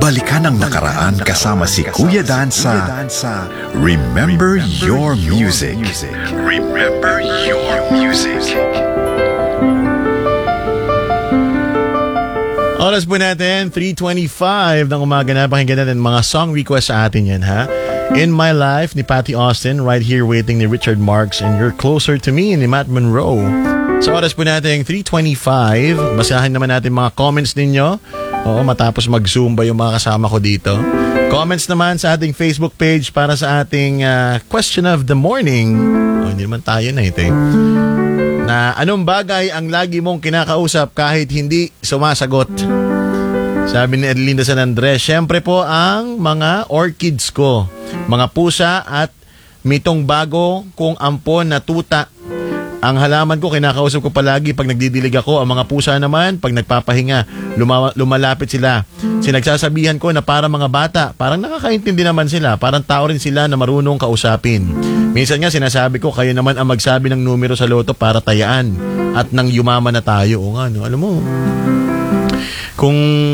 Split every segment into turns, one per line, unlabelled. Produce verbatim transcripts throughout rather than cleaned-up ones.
Balikan ang nakaraan kasama si Kuya Dan sa Remember Your Music. Remember Your Music.
Oras po natin, three twenty-five ng umaga na. Pakinggan natin mga song request sa atin yan, ha? In My Life ni Patty Austin, Right Here Waiting ni Richard Marx, and You're Closer to Me ni Matt Monroe. Sa oras po natin, three twenty-five, basahin naman natin mga comments ninyo. Oo, matapos mag-zumba yung mga kasama ko dito. Comments naman sa ating Facebook page para sa ating uh, question of the morning. Oh, hindi naman tayo na ito eh. Na anong bagay ang lagi mong kinakausap kahit hindi sumasagot? Sabi ni Adelinda San Andres, syempre po ang mga orchids ko, mga pusa at mitong bago kong ampon na tuta. Ang halaman ko, kinakausap ko palagi pag nagdidilig ako. Ang mga pusa naman, pag nagpapahinga, luma- lumalapit sila. Sinagsasabihan ko na para mga bata, parang nakakaintindi naman sila. Parang tao rin sila na marunong kausapin. Minsan nga sinasabi ko, kayo naman ang magsabi ng numero sa loto para tayaan. At nang yumaman na tayo. O nga, no? Alam mo, kung...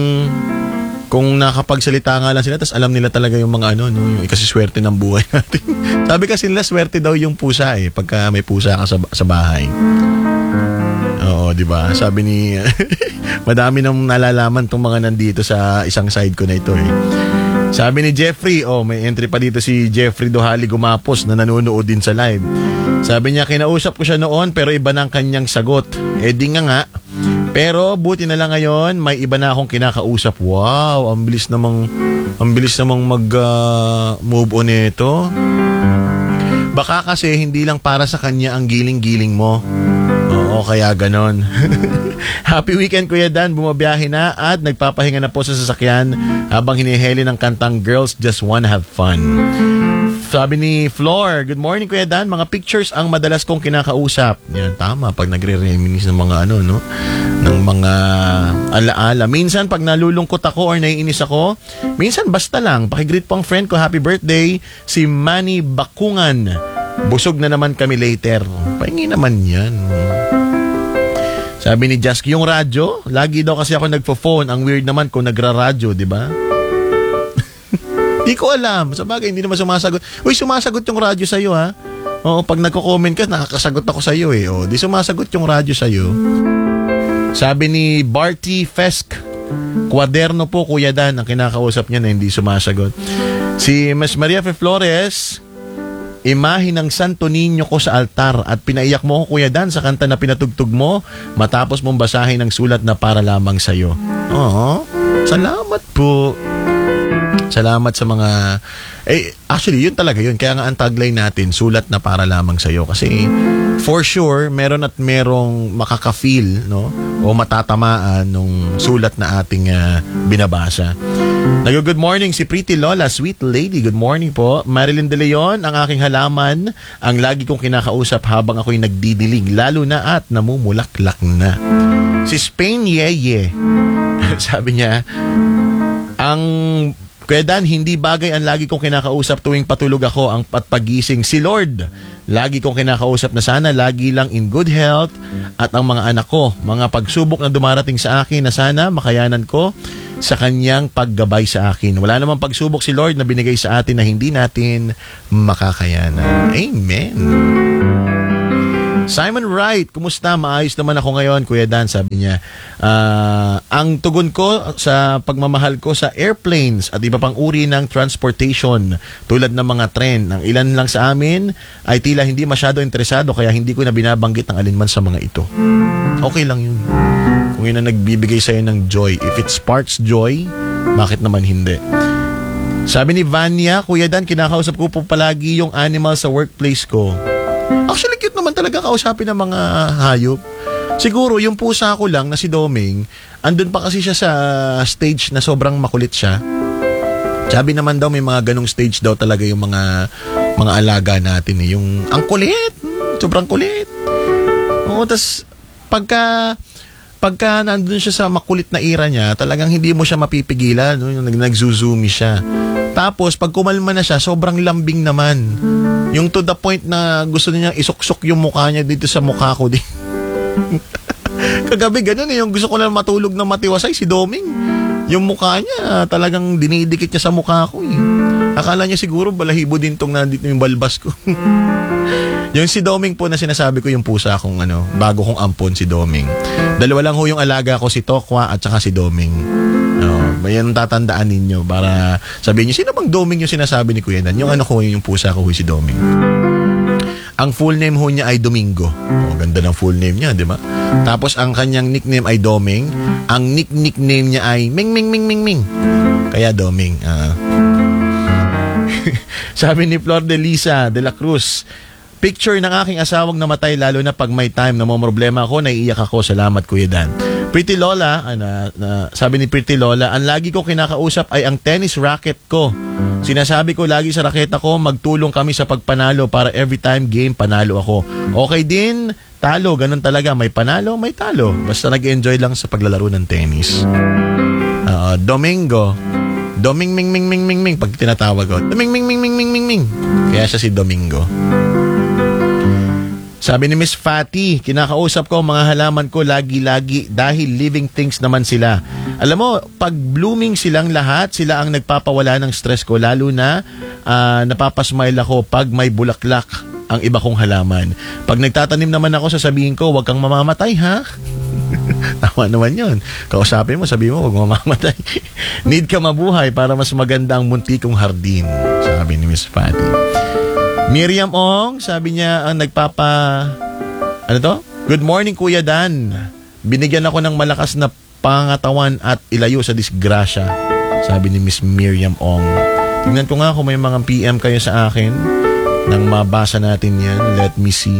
Kung nakapagsalita nga lang sila, tapos alam nila talaga yung mga ano, no, yung ikasiswerte ng buhay natin. Sabi kasi nila, swerte daw yung pusa eh, pagka may pusa ka sa, sa bahay. Oo, di ba? Sabi ni, madami nang nalalaman tong mga nandito sa isang side ko na ito eh. Sabi ni Jeffrey, oh, may entry pa dito si Jeffrey Dohali Gumapos na nanonood din sa live. Sabi niya, kinausap ko siya noon pero iba na ang kanyang sagot. Eh di nga nga. Pero buti na lang ngayon, may iba na akong kinakausap. Wow, ang bilis namang, ang bilis namang mag-move uh, on nito. Baka kasi hindi lang para sa kanya ang giling-giling mo. Oo, kaya ganon. Happy weekend, Kuya Dan. Bumabiyahe na at nagpapahinga na po sa sasakyan habang hiniheli ng kantang Girls Just Wanna Have Fun. Sabi ni Flor, good morning Kuya Dan, mga pictures ang madalas kong kinakausap. Yan, tama, pag nagre-reminisce ng mga ano, no? Ng mga alaala. Minsan pag nalulungkot ako or naiinis ako, minsan basta lang, pakigreet po ang friend ko, happy birthday, si Manny Bakungan. Busog na naman kami later. Pahingi naman yan. Sabi ni Jask, yung radyo, lagi daw kasi ako nagpo-phone. Ang weird naman kung nagra-radyo, di ba? Di ko alam. Sa bagay, hindi naman sumasagot. Uy, sumasagot yung radyo sa'yo, ha? Oo, pag nagko-comment ka, nakakasagot ako sa'yo, eh. O, di sumasagot yung radyo sa'yo. Sabi ni Barty Fesk, kwaderno po, Kuya Dan, ang kinakausap niya na hindi sumasagot. Si Mas Maria Fe Flores, imahe ng Santo Niño ko sa altar at pinaiyak mo ko, Kuya Dan, sa kanta na pinatugtog mo matapos mong basahin ang sulat na para lamang sa'yo. Oo, salamat po. Salamat sa mga... Eh, actually, yun talaga yun. Kaya nga ang tagline natin, sulat na para lamang sa'yo. Kasi, for sure, meron at merong makaka-feel, no? O matatamaan nung sulat na ating uh, binabasa. Nag-good morning si Pretty Lola, sweet lady. Good morning po. Marilyn De Leon, ang aking halaman, ang lagi kong kinakausap habang ako'y nagdidilig, lalo na at namumulaklak na. Si Spain Yeye, sabi niya, ang... Kuya Dan, hindi bagay ang lagi kong kinakausap tuwing patulog ako ang patpagising. Si Lord, lagi kong kinakausap na sana lagi lang in good health at ang mga anak ko, mga pagsubok na dumarating sa akin na sana makayanan ko sa kanyang paggabay sa akin. Wala namang pagsubok si Lord na binigay sa atin na hindi natin makakayanan. Amen. Simon Wright, kumusta? Maayos naman ako ngayon, Kuya Dan, sabi niya. Uh, ang tugon ko sa pagmamahal ko sa airplanes at iba pang uri ng transportation tulad ng mga tren. Ang ilan lang sa amin ay tila hindi masyado interesado kaya hindi ko na binabanggit ang alinman sa mga ito. Okay lang yun. Kung yun ang nagbibigay sa'yo ng joy. If it sparks joy, bakit naman hindi? Sabi ni Vanya, Kuya Dan, kinakausap ko po palagi yung animal sa workplace ko. Actually, cute naman talaga kausapin ng mga hayop. Siguro, yung pusa ko lang na si Doming, andun pa kasi siya sa stage na sobrang makulit siya. Sabi naman daw, may mga ganong stage daw talaga yung mga mga alaga natin. Eh. Yung, ang kulit. Sobrang kulit. Oo, tas pagka, pagka nandun siya sa makulit na era niya, talagang hindi mo siya mapipigilan. No? Yung nag-zoomy siya. Tapos, pag kumalma na siya, sobrang lambing naman. Yung to the point na gusto niya isuksok yung mukha niya dito sa mukha ko din. Kagabi, ganun eh. Yung gusto ko lang matulog na matiwasay, si Doming. Yung mukha niya, talagang dinidikit niya sa mukha ko eh. Akala niya siguro balahibo din tong nandito yung balbas ko. Yung si Doming po na sinasabi ko, yung pusa kong ano, bago kong ampon si Doming. Dalawa lang ho yung alaga ko, si Tokwa at saka si Doming. No, yan ang tatandaan ninyo para sabihin niyo, sino bang Doming yung sinasabi ni Kuya Dan? Yung ano ko, yung pusa ko, si Doming. Ang full name ho niya ay Domingo. Oh, ganda ng full name niya, di ba? Tapos ang kanyang nickname ay Doming. Ang nick-nickname niya ay Ming Ming Ming Ming Ming. Kaya Doming. Uh. Sabi ni Flor de Lisa de la Cruz, picture ng aking asawang namatay lalo na pag may time na mo problema ako, naiiyak ako. Salamat Kuya Dan. Pretty Lola, ano, uh, sabi ni Pretty Lola, ang lagi ko kinakausap ay ang tennis racket ko. Sinasabi ko lagi sa raketa ko, magtulong kami sa pagpanalo para every time game panalo ako. Okay din, talo, ganun talaga. May panalo, may talo. Basta nag-enjoy lang sa paglalaro ng tennis. Uh, Domingo. Doming Ming Ming Ming Ming Ming pag tinatawag ko. Doming Ming Ming Ming Ming Ming Ming. Kaya siya si Domingo. Sabi ni Miss Fatty, kinakausap ko mga halaman ko lagi-lagi dahil living things naman sila. Alam mo, pag blooming silang lahat, sila ang nagpapawala ng stress ko. Lalo na uh, napapasmile ako pag may bulaklak ang iba kong halaman. Pag nagtatanim naman ako, sasabihin ko, huwag kang mamamatay ha? Tama naman yun. Kausapin mo, sabihin mo, huwag mamamatay. Need ka mabuhay para mas maganda ang munti kong hardin. Sabi ni Miss Fatty. Miriam Ong, sabi niya ang nagpapa... Ano to? Good morning Kuya Dan. Binigyan ako ng malakas na pangatawan at ilayo sa disgrasya. Sabi ni Miss Miriam Ong. Tingnan ko nga kung may mga P M kayo sa akin nang mabasa natin yan. Let me see.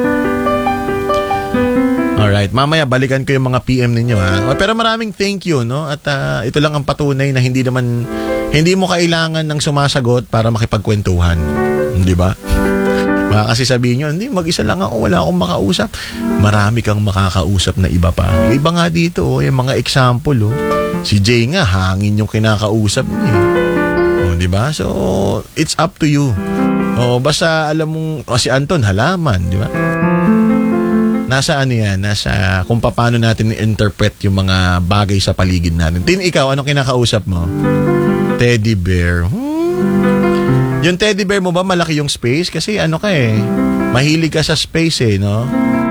Alright, mamaya balikan ko yung mga P M ninyo ha. Pero maraming thank you, no? At uh, ito lang ang patunay na hindi naman... Hindi mo kailangan ng sumasagot para makipagkwentuhan. Di ba? Baka kasi sabihin nyo, hindi, mag-isa lang ako, wala akong makausap. Marami kang makakausap na iba pa. Yung iba nga dito, oh, yung mga example. Oh. Si Jay nga, hangin yung kinakausap niya. Oh, di ba? So, it's up to you. Oh, basta alam mong, oh, si Anton, halaman, di ba? Nasa ano yan, nasa kung paano natin i-interpret yung mga bagay sa paligid natin. Tin, ikaw, anong kinakausap mo? Teddy bear. Hmm. Yung teddy bear mo ba malaki yung space? Kasi ano ka eh, mahilig ka sa space eh, no?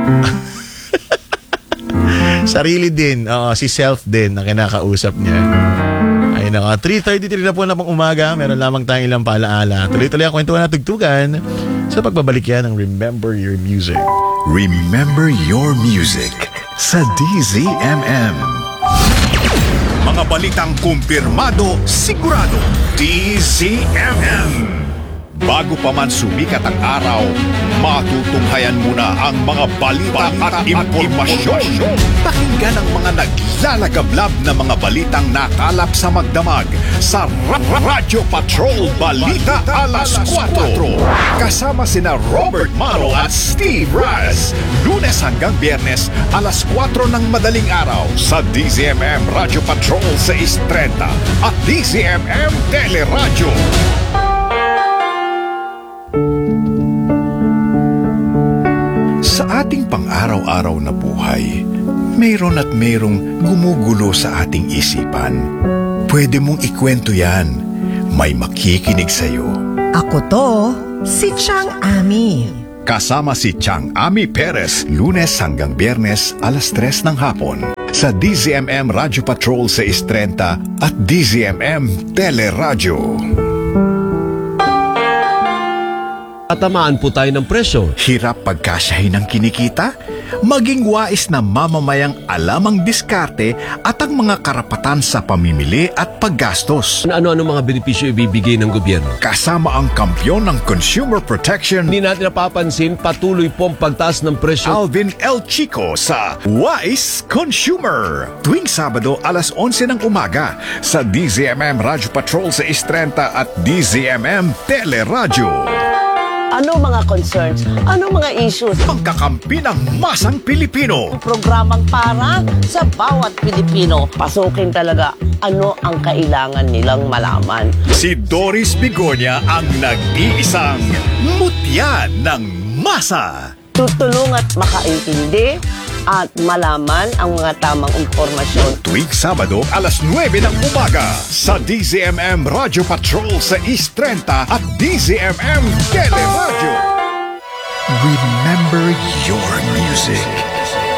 Sarili din, oo, si self din na kinakausap niya. Ayun na nga, three thirty-three na po na pang umaga, meron lamang tayong ilang paalaala. Tuloy-tuloy ang kwentuhan na tugtugan sa pagbabalik yan ng Remember Your Music.
Remember Your Music sa D Z M M. Mga balitang kumpirmado, sigurado, D Z M M. Bago pa man sumikat ang araw, matutunghayan muna ang mga balita, balita at impormasyon. Pakinggan ang mga naglalagablab na mga balitang nakalap sa magdamag sa Radyo Patrol Balita Alas kwatro. Kasama sina Robert Maro at Steve Raz. Lunes hanggang Biyernes, alas kwatro ng madaling araw sa D Z M M Radyo Patrol six thirty at D Z M M Teleradyo. Sa ating pang-araw-araw na buhay, mayroon at mayroong gumugulo sa ating isipan. Pwede mong ikwento yan. May makikinig sa'yo.
Ako to, si Chang Ami.
Kasama si Chang Ami Perez, Lunes hanggang Biyernes, alas tres ng hapon. Sa D Z M M Radyo Patrol six thirty at D Z M M Teleradyo.
Tatamaan po tayo ng presyo.
Hirap pagkasyahin ng kinikita? Maging wais na mamamayang alam ang diskarte at ang mga karapatan sa pamimili at paggastos.
Ano-ano mga benepisyo ibibigay ng gobyerno?
Kasama ang kampyon ng consumer protection,
Hindi natin napapansin, patuloy pong pagtaas ng presyo.
Alvin L. Chico sa Wise Consumer. Tuwing Sabado, alas onse ng umaga sa D Z M M Radyo Patrol sa six thirty at D Z M M Teleradyo.
Ano mga concerns? Ano mga issues?
Pagkakampi ng masang Pilipino.
Programang para sa bawat Pilipino. Pasukin talaga ano ang kailangan nilang malaman.
Si Doris Bigonia ang nag-iisang mutya ng masa.
Tutulong at makaintindi at malaman ang mga tamang impormasyon.
Tuwing Sabado, alas nuwebe ng umaga sa D Z M M Radio Patrol sa East thirty at D Z M M Teleradio. Remember your music.